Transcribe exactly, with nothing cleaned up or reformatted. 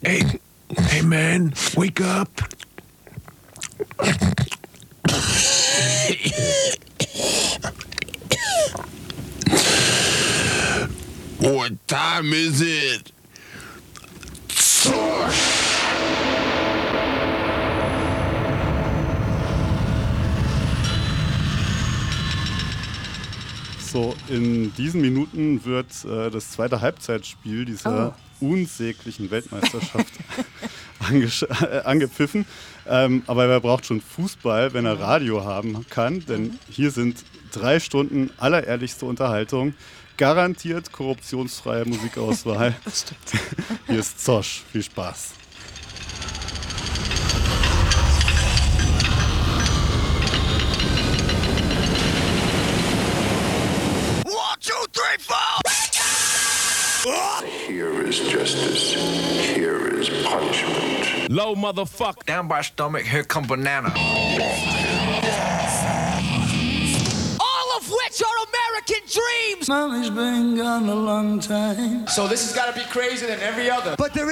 Hey, hey man, wake up. What time is it? So, in diesen Minuten wird äh, das zweite Halbzeitspiel dieser oh. unsäglichen Weltmeisterschaft ange- äh, angepfiffen. Ähm, aber wer braucht schon Fußball, wenn er Radio haben kann? Denn hier sind drei Stunden allerehrlichste Unterhaltung. Garantiert korruptionsfreie Musikauswahl. Das stimmt. Hier ist Zosch. Viel Spaß. Two, three, four! Here is justice. Here is punishment. Low motherfucker. Down by stomach, here come banana. All of which are American dreams! Mommy's been gone a long time. So this has got to be crazier than every other. But there